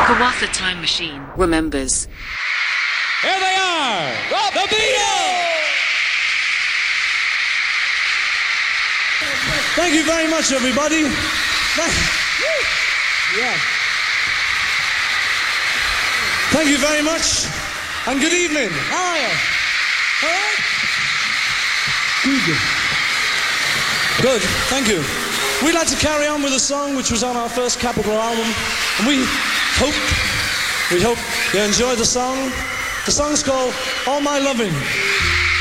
Kawatha Time Machine remembers. Here they are, the Beatles! Thank you very much, everybody. Thank you very much, and good evening. How are you? All right? Good, thank you. We'd like to carry on with a song which was on our first Capital album, and we hope you enjoy the song. The song's called All My Loving.